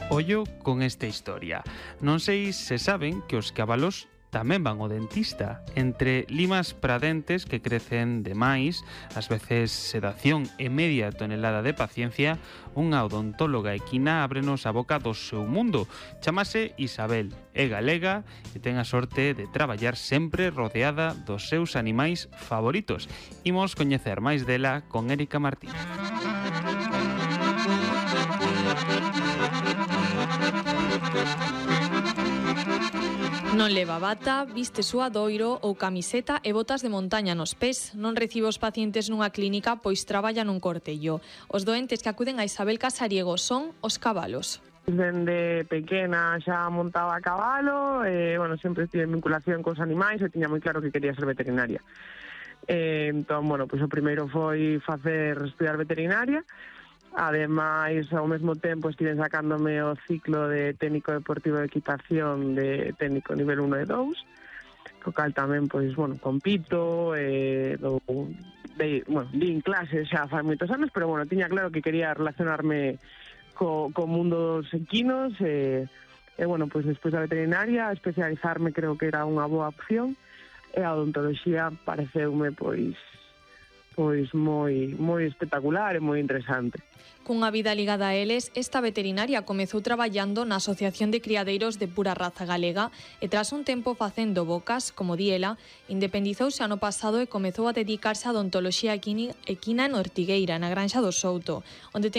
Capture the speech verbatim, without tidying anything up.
Ollo con esta historia. Non sei se saben que os cabalos tamén van ao dentista. Entre limas pradentes que crecen demais, ás veces sedación e media tonelada de paciencia, unha odontóloga equina ábrenos a boca do seu mundo. Chamase Isabel, é galega e ten a sorte de traballar sempre rodeada dos seus animais favoritos. Imos coñecer máis dela con Érica Martín. Non leva bata, viste suadoiro ou camiseta e botas de montaña nos pés. Non recibe os pacientes nunha clínica, pois traballa nun cortello. Os doentes que acuden a Isabel Casariego son os cabalos. Dende pequena xa montaba a cabalo, e, bueno, sempre estive en vinculación cos animais e tiña moi claro que quería ser veterinaria. E, entón, bueno, pois o primeiro foi facer estudiar veterinaria. Ademais, ao mesmo tempo estiven sacándome o ciclo de técnico deportivo de equitación de técnico nivel uno e dous, co cal tamén, pois, bueno, compito, e, do, de, bueno, din clases xa fai moitos anos, pero, bueno, tiña claro que quería relacionarme co, co mundo dos equinos, e, e, bueno, pois, despois da veterinaria, especializarme creo que era unha boa opción, e a odontoloxía pareceume, pois, pois moi moi espectacular e moi interesante. Cunha vida ligada a eles, esta veterinaria comezou traballando na Asociación de Criadeiros de Pura Raza Galega e tras un tempo facendo bocas, como di ela, independizouse ano pasado e comezou a dedicarse á odontoloxía equina en Ortigueira, na Granxa do Souto, onde ten